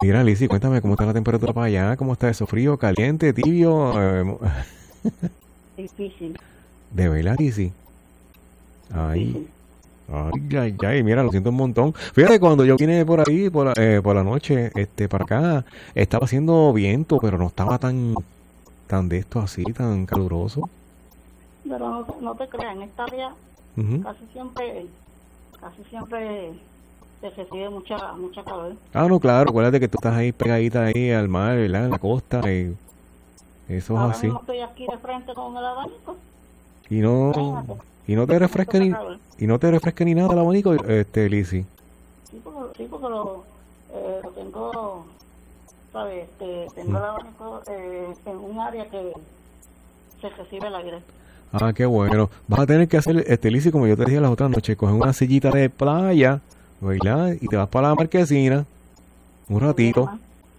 Mira, Lizzy, cuéntame cómo está la temperatura para allá, cómo está eso, frío, caliente, tibio. Difícil, De verdad, Lizzy. Ay, difícil. ay, mira, lo siento un montón. Fíjate, cuando yo vine por ahí, por la noche, para acá, estaba haciendo viento, pero no estaba tan de esto así, tan caluroso. Pero no te creas, en esta área Ujú. casi siempre se recibe mucha calor. Ah, no, claro, acuérdate que tú estás ahí pegadita ahí al mar, ¿verdad? En la costa, y eso es Ahora así. mismo estoy aquí de frente con el abanico, Y no, imagínate, y no te con refresca esta ni, calor. y no te refresca ni nada el abanico, Lizzy. Sí, porque lo tengo, ¿sabes? Tengo el abanico en un área que se recibe el aire. Ah, qué bueno. Vas a tener que hacer, Lizzy, como yo te dije las otras noches, coger una sillita de playa, ¿verdad? Y te vas para la marquesina, un No viene ratito, más,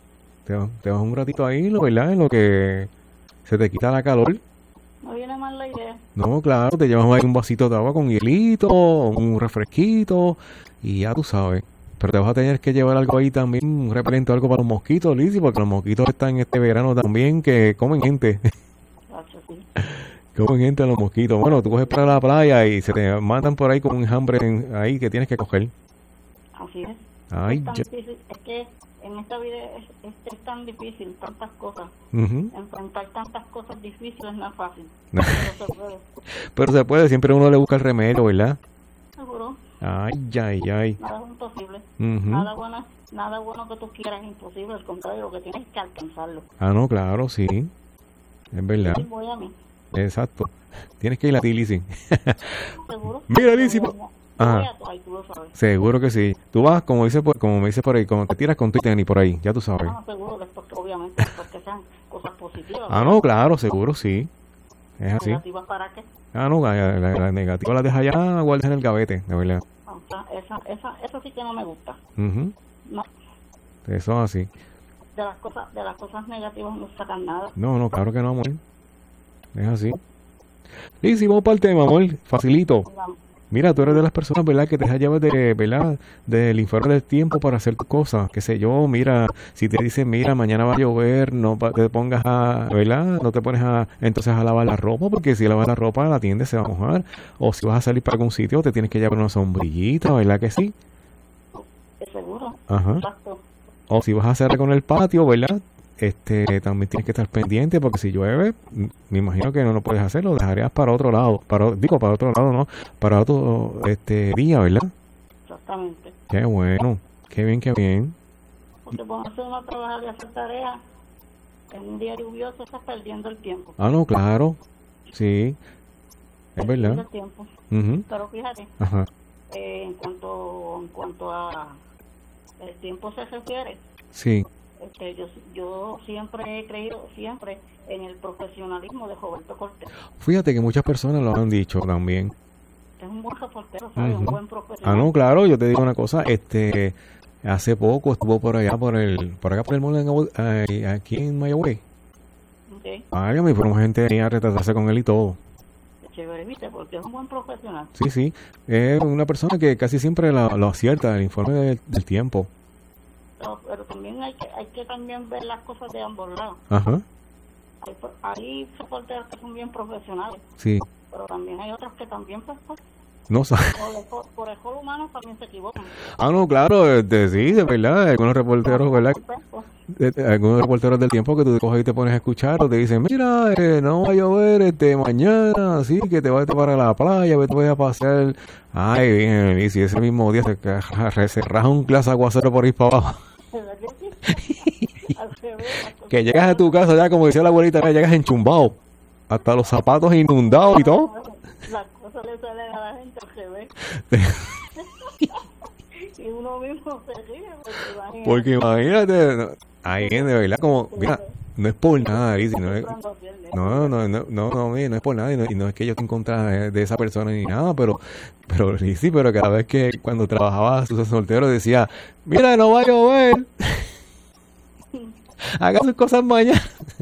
te vas un ratito ahí, ¿verdad? En lo que se te quita la calor. no viene más la idea. No, claro, te llevas ahí un vasito de agua con hielito, un refresquito, y ya tú sabes. Pero te vas a tener que llevar algo ahí también, un repelente o algo para los mosquitos, Lizzy, porque los mosquitos están este verano también que comen gente. Chacho, sí. Comen gente los mosquitos. Bueno, tú coges para la playa y se te matan por ahí con un enjambre ahí que tienes que coger. Así es. Ay, Es tan ya. difícil, es que en esta vida es tan difícil, tantas cosas. Ujú. Enfrentar tantas cosas difíciles no es fácil. No. Pero se puede, Pero se puede, siempre uno le busca el remedio, ¿verdad? seguro. Ay, ay, ay. Nada es imposible. Ujú. Nada bueno que tú quieras es imposible. Al contrario, lo que tienes es que alcanzarlo. Ah, no, claro, sí. Es verdad. Y voy a mí, Exacto. Tienes que ir a ti, Lizzy. seguro. Mira, Yo Lizzy. voy, yo voy Ajá. a tu ahí, tú lo sabes. Seguro que sí. Tú vas, como me dice por ahí, como te tiras con tu tenis por ahí, ya tú sabes. Ah, seguro, después, obviamente, después que sean cosas positivas, Ah, ¿verdad? no, claro, seguro, sí. Es así. Negativas para qué. Ah, no, la negativa la deja allá, guardas en el gavete, de verdad. O sea, esa sí que no me gusta. Ujú. No, Eso es así. de las cosas negativas no sacan nada. No, no, claro que no, amor. Es así. Lizzy, vamos para el tema, amor. Facilito. Digamos, Mira, tú eres de las personas, ¿verdad? Que te dejas llevar ¿verdad? Del informe del tiempo para hacer tus cosas. Qué sé yo, mira, si te dicen, mira, mañana va a llover, no te pongas ¿verdad? No te pones entonces a lavar la ropa, porque si lavas la ropa, la tienda se va a mojar. O si vas a salir para algún sitio, te tienes que llevar una sombrillita, ¿verdad que sí? es seguro, Ajá. exacto. O si vas a hacer con el patio, ¿verdad? También tienes que estar pendiente porque si llueve, me imagino que no lo puedes hacer, lo dejarías para otro lado, para otro lado, no, para otro día, ¿verdad? Exactamente. Qué bueno, qué bien, qué bien. Porque ponerse uno a trabajar y hacer tareas en un día lluvioso estás perdiendo el tiempo. Ah, no, claro, sí, es Perdiendo verdad. el tiempo. Ujú. Pero fíjate, Ajá, en cuanto a el tiempo se refiere, sí. yo siempre he creído, siempre, en el profesionalismo de Roberto Cortés. Fíjate que muchas personas lo han dicho también. Es un buen reportero, ¿sabes? Un Ujú. buen Ah, no, profesional. claro, yo te digo una cosa, hace poco estuvo por allá, por acá por el mall, aquí en Mayagüez. ¿Ok? Ay, me fueron gente ahí a retratarse con él y todo. Es chévere, ¿viste? Porque es un buen profesional. Sí, sí. Es una persona que casi siempre lo acierta, el informe del tiempo. Pero también hay que también ver las cosas de ambos lados. Ajá. Hay reporteros que son bien profesionales, Sí. pero también hay otros que también, pues, No sé. por el error humano también se equivocan. Ah, no, claro, sí, de verdad. Algunos reporteros, ¿verdad? Algunos reporteros del tiempo que tú te coges y te pones a escuchar o te dicen, mira, no va a llover mañana, así que te vas para la playa, te voy a pasear. Ay, bien, y si ese mismo día se raja un clase de aguacero por ahí para abajo. ¿Verdad que sí? Al revés, las cosas Que llegas a tu casa ya, como decía la abuelita, ya llegas enchumbado. Hasta los zapatos inundados y todo. las cosas le salen a la gente al revés. Y uno mismo se ríe, Porque imagínate, ahí de verdad, como, mira, no es por nada, Lizzy, no es, no es por nada, y no es que yo esté en contra de esa persona ni nada, pero Lizzy, pero cada vez que cuando trabajaba su soltero decía, mira, no va a llover, haga sus cosas mañana.